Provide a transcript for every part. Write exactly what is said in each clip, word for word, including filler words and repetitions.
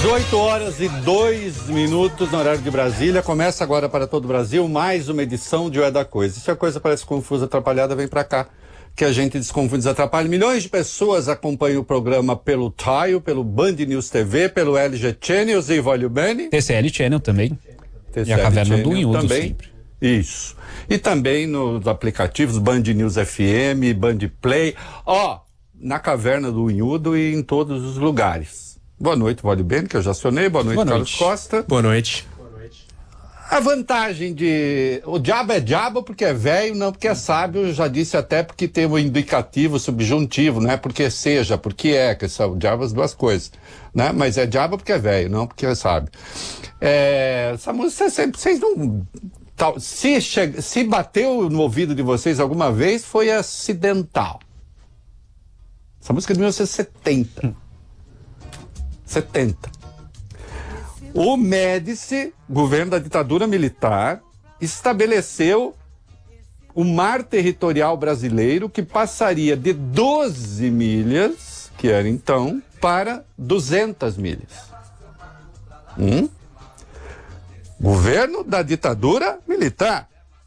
dezoito horas e dois minutos no horário de Brasília. Começa agora para todo o Brasil mais uma edição de O É da Coisa. Se a coisa parece confusa, atrapalhada, vem pra cá, que a gente desconfunde, desatrapalha. Milhões de pessoas acompanham o programa pelo Taio, pelo Band News T V, pelo L G Channels e Volio Bene. T C L Channel também. T C L e a Caverna Channel do Unhudo também. sempre. Isso. E também nos aplicativos Band News F M, Band Play. Ó, na Caverna do Unhudo e em todos os lugares. Boa noite, Volio Bene, que eu já acionei. Boa noite, Boa Carlos noite. Costa. Boa noite. A vantagem de... O diabo é diabo porque é velho, não porque é sábio. Eu já disse até porque tem o indicativo subjuntivo, não é porque seja, porque é, que são o diabo as duas coisas, né? Mas é diabo porque é velho, não porque é sábio. É... Essa música sempre... Vocês não... Tal... Se, che... Se bateu no ouvido de vocês alguma vez, foi acidental. Essa música é de mil novecentos e setenta. setenta. O Médici, governo da ditadura militar, estabeleceu o mar territorial brasileiro que passaria de doze milhas, que era então, para duzentas milhas. Hum? Governo da ditadura militar.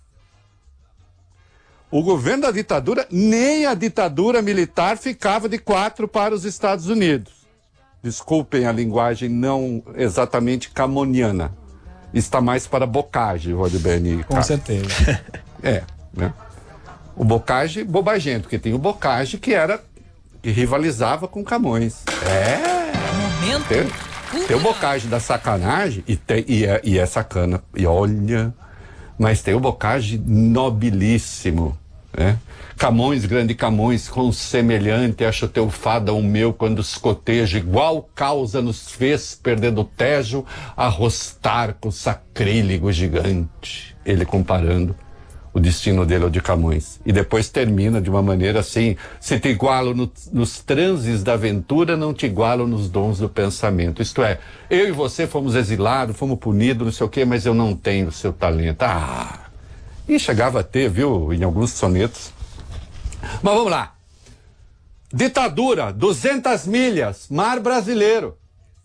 O governo da ditadura, nem a ditadura militar ficava de quatro para os Estados Unidos. Desculpem a linguagem não exatamente camoniana. Está mais para bocage, Volio Bene. Com certeza. É, né? O bocage bobagento, porque tem o bocage que era, que rivalizava com Camões. É. Momento. Tem, tem o bocage da sacanagem e, tem, e, é, e é sacana. E olha, mas tem o bocage nobilíssimo, né? Camões, grande Camões, com semelhante, acho teu fado ao meu, quando escoteja, igual causa nos fez, perdendo o tejo, arrostar com sacrílego gigante. Ele comparando o destino dele ao de Camões. E depois termina de uma maneira assim: se te igualo no, nos transes da aventura, não te igualo nos dons do pensamento. Isto é, eu e você fomos exilados, fomos punidos, não sei o quê, mas eu não tenho o seu talento. Ah! E chegava a ter, viu, em alguns sonetos. Mas vamos lá. Ditadura, duzentas milhas, mar brasileiro.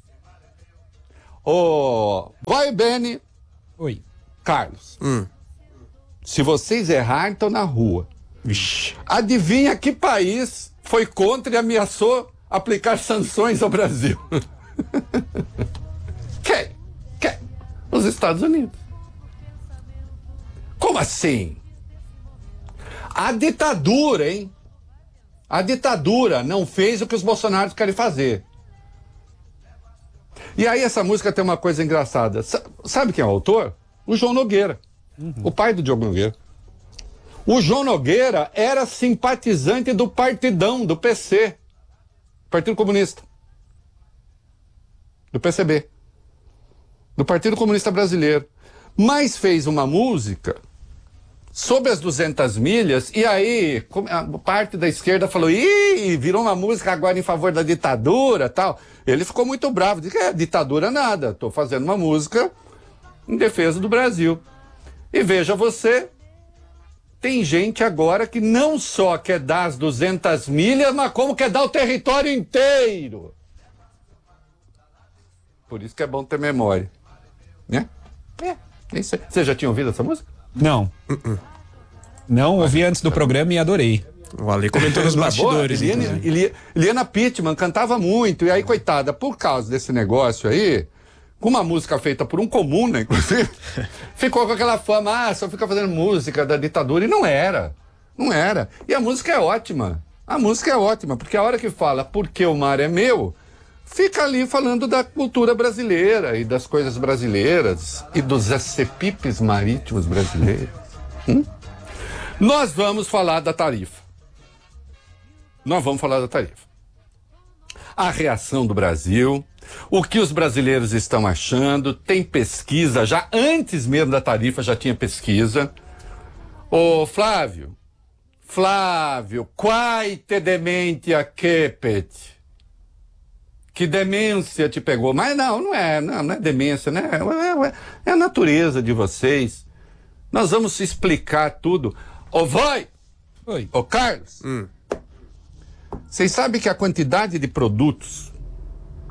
Ô, Volio Bene. Oi. Carlos. Hum. Se vocês errarem, estão na rua. Vixe. Adivinha que país foi contra e ameaçou aplicar sanções ao Brasil? Quem? Quem? Os Estados Unidos. Como assim? A ditadura, hein? A ditadura não fez o que os bolsonaros querem fazer. E aí essa música tem uma coisa engraçada. Sabe quem é o autor? O João Nogueira. Uhum. O pai do Diogo Nogueira. O João Nogueira era simpatizante do Partidão, do P C. Partido Comunista. Do P C B. Do Partido Comunista Brasileiro. Mas fez uma música sobre as duzentas milhas, e aí a parte da esquerda falou, ih, virou uma música agora em favor da ditadura, tal. Ele ficou muito bravo, disse que é ditadura nada, estou fazendo uma música em defesa do Brasil. E veja você, tem gente agora que não só quer dar as duzentas milhas, mas como quer dar o território inteiro. Por isso que é bom ter memória, né? É, é isso aí. Você já tinha ouvido essa música? Não. Uh-uh. Não, ouvi antes do programa e adorei. O Ale comentou nos bastidores. Eliana, Eliana, Eliana Pittman cantava muito, e aí, coitada, por causa desse negócio aí, com uma música feita por um comuna, inclusive, ficou com aquela fama, ah, só fica fazendo música da ditadura, e não era. Não era. E a música é ótima. A música é ótima, porque a hora que fala porque o mar é meu, fica ali falando da cultura brasileira e das coisas brasileiras e dos acepipes marítimos brasileiros. Hum? Nós vamos falar da tarifa. Nós vamos falar da tarifa. A reação do Brasil, o que os brasileiros estão achando, tem pesquisa, já antes mesmo da tarifa já tinha pesquisa. Ô Flávio, Flávio, quai te dementia cepet? Que demência te pegou? Mas não, não é, não, não é demência, né? É, é, é a natureza de vocês. Nós vamos explicar tudo. Ô, Voi! Oi. Ô, Carlos! Hum. Vocês sabem que a quantidade de produtos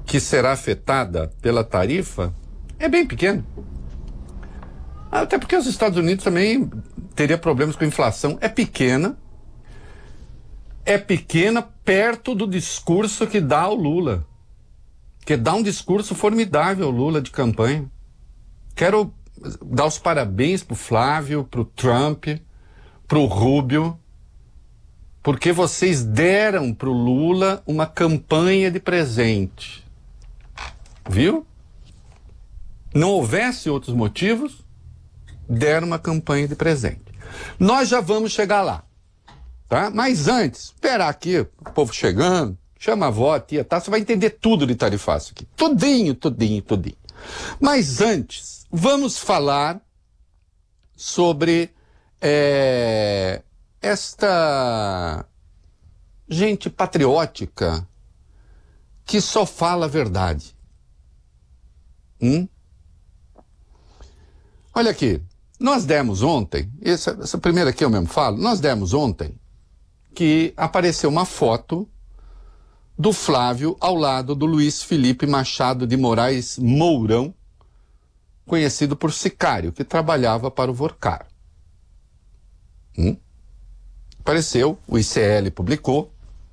que será afetada pela tarifa é bem pequeno. Até porque os Estados Unidos também teria problemas com a inflação. É pequena. É pequena perto do discurso que dá ao Lula. Que dá um discurso formidável ao Lula de campanha. Quero dar os parabéns pro Flávio, pro Trump, pro Rubio, porque vocês deram pro Lula uma campanha de presente. Viu? Não houvesse outros motivos, deram uma campanha de presente. Nós já vamos chegar lá, tá? Mas antes, esperar aqui, o povo chegando, chama a avó, a tia, tá? Você vai entender tudo de tarifaço aqui. Tudinho, tudinho, tudinho. Mas antes, vamos falar sobre é, esta gente patriótica que só fala a verdade. Hum? Olha aqui, nós demos ontem, essa, essa primeira aqui eu mesmo falo, nós demos ontem que apareceu uma foto do Flávio ao lado do Luiz Felipe Machado de Moraes Mourão, conhecido por sicário, que trabalhava para o Vorcar. Hum? Apareceu, o I C L publicou,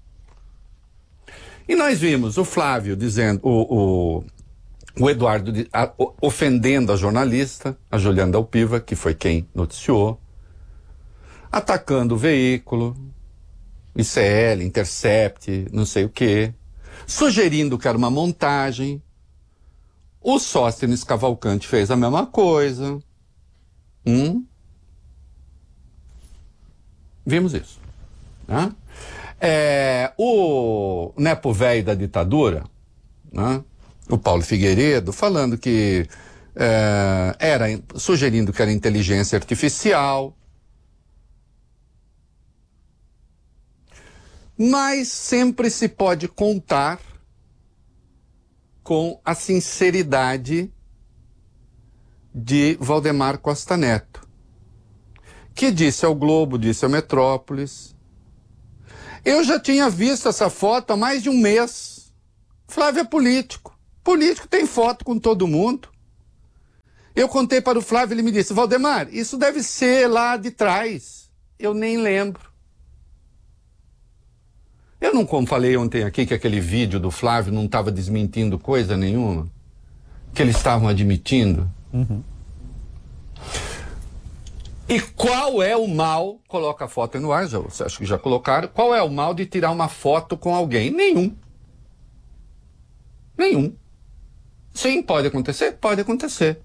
e nós vimos o Flávio dizendo, o, o O Eduardo a, o, ofendendo a jornalista, a Juliana Dalpiva, que foi quem noticiou, atacando o veículo, I C L, Intercept, não sei o quê, sugerindo que era uma montagem. O Sóstenes Cavalcante fez a mesma coisa. Hum? Vimos isso. Né? É, o Nepo Velho da ditadura, né? O Paulo Figueiredo, falando que é, era, sugerindo que era inteligência artificial. Mas sempre se pode contar com a sinceridade de Valdemar Costa Neto, que disse ao Globo, disse ao Metrópolis: eu já tinha visto essa foto há mais de um mês. Flávio é político. Político tem foto com todo mundo. Eu contei para o Flávio, ele me disse: Valdemar, isso deve ser lá de trás. Eu nem lembro. Eu não, como falei ontem aqui, que aquele vídeo do Flávio não estava desmentindo coisa nenhuma, que eles estavam admitindo. Uhum. E qual é o mal, coloca a foto aí no ar, já, acho que já colocaram, qual é o mal de tirar uma foto com alguém? Nenhum. Nenhum. Sim, pode acontecer? Pode acontecer.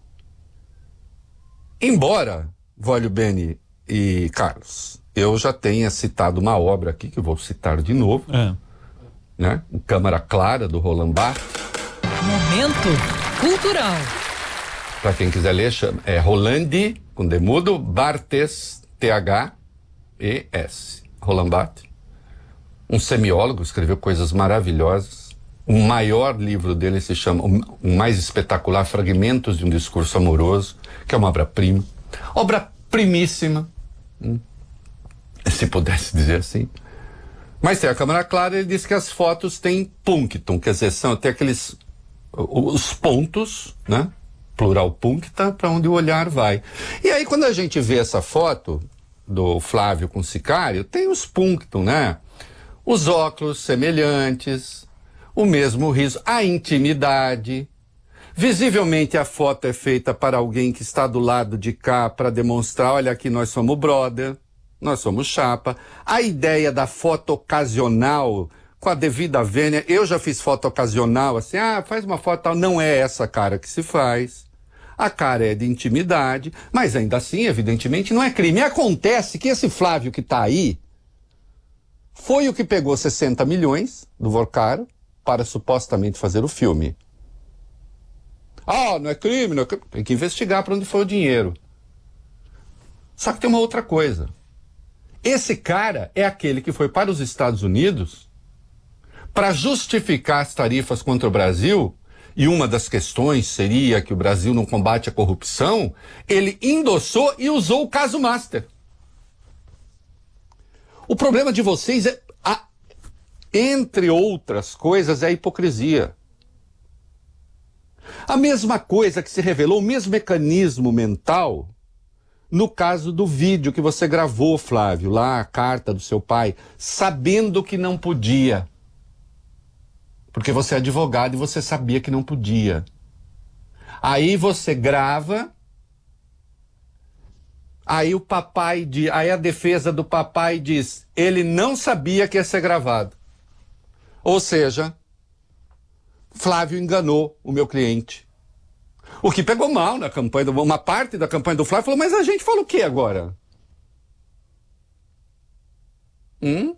Embora, Vólio Beni e Carlos, eu já tenha citado uma obra aqui, que eu vou citar de novo, é. né? Câmara Clara, do Roland Barthes. Momento cultural. Para quem quiser ler, chama, é Roland, com demudo, Barthes, T H E S. Roland Barthes. Um semiólogo, escreveu coisas maravilhosas. O maior livro dele se chama, o mais espetacular, Fragmentos de um Discurso Amoroso, que é uma obra-prima. Obra-primíssima, hum, se pudesse dizer assim. Mas tem a Câmara Clara, ele diz que as fotos têm punctum, quer dizer, são, tem aqueles, os pontos, né? Plural puncta, para onde o olhar vai. E aí, quando a gente vê essa foto do Flávio com o sicário, tem os punctum, né? Os óculos semelhantes, o mesmo riso, a intimidade. Visivelmente a foto é feita para alguém que está do lado de cá para demonstrar, olha aqui, nós somos brother, nós somos chapa. A ideia da foto ocasional, com a devida vênia, eu já fiz foto ocasional, assim, ah, faz uma foto tal, não é essa cara que se faz. A cara é de intimidade, mas ainda assim, evidentemente, não é crime. E acontece que esse Flávio que está aí foi o que pegou sessenta milhões do Vorcaro para supostamente fazer o filme. Ah, não é crime, não é crime. Tem que investigar para onde foi o dinheiro. Só que tem uma outra coisa. Esse cara é aquele que foi para os Estados Unidos para justificar as tarifas contra o Brasil, e uma das questões seria que o Brasil não combate a corrupção. Ele endossou e usou o caso Master. O problema de vocês é, a, entre outras coisas, é a hipocrisia. A mesma coisa que se revelou, o mesmo mecanismo mental no caso do vídeo que você gravou, Flávio, lá a carta do seu pai, sabendo que não podia. Porque você é advogado e você sabia que não podia. Aí você grava, aí o papai, de, aí a defesa do papai diz, ele não sabia que ia ser gravado. Ou seja, Flávio enganou o meu cliente. O que pegou mal na campanha, do, uma parte da campanha do Flávio falou, mas a gente fala o que agora? Hum?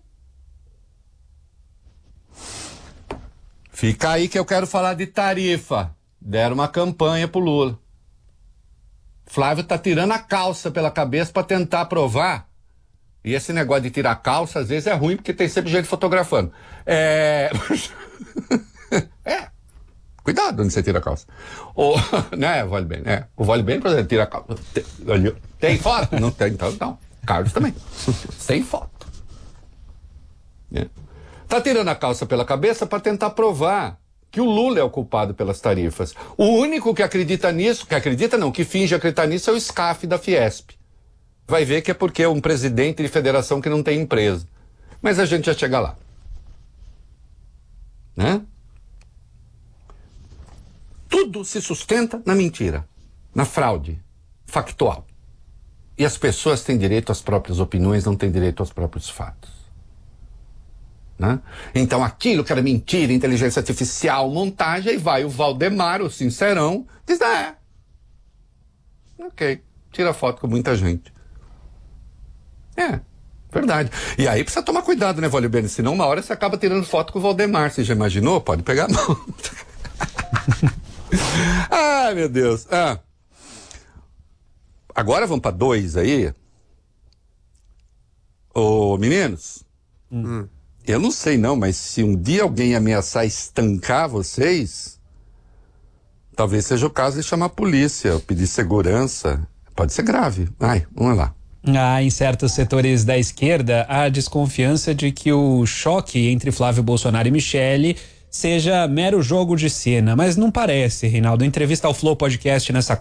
Fica aí que eu quero falar de tarifa. Deram uma campanha pro Lula. Flávio tá tirando a calça pela cabeça para tentar aprovar. E esse negócio de tirar a calça, às vezes é ruim, porque tem sempre gente fotografando. É... é. Cuidado onde você tira a calça. O... né, vale bem, né? O vale bem, por exemplo, tira a calça. Tem, tem foto? Não tem, então não. Carlos também. Sem foto. É. Tá tirando a calça pela cabeça para tentar provar que o Lula é o culpado pelas tarifas. O único que acredita nisso, que acredita não, que finge acreditar nisso é o SCAF da Fiesp. Vai ver que é porque é um presidente de federação que não tem empresa. Mas a gente já chega lá. Né? Tudo se sustenta na mentira, na fraude factual. E as pessoas têm direito às próprias opiniões, não têm direito aos próprios fatos. Né? Então aquilo que era mentira, inteligência artificial, montagem, aí vai o Valdemar, o sincerão, diz, ah, é. Ok, tira foto com muita gente. É, verdade. E aí precisa tomar cuidado, né, Vale Bene? Senão uma hora você acaba tirando foto com o Valdemar, você já imaginou? Pode pegar a mão. Ai, meu Deus. Ah. Agora vamos para dois aí. Ô, meninos. Hum. Eu não sei não, mas se um dia alguém ameaçar estancar vocês, talvez seja o caso de chamar a polícia, pedir segurança. Pode ser grave. Ai, vamos lá. Ah, em certos setores da esquerda, há desconfiança de que o choque entre Flávio Bolsonaro e Michele seja mero jogo de cena, mas não parece, Reinaldo. Em entrevista ao Flow Podcast nessa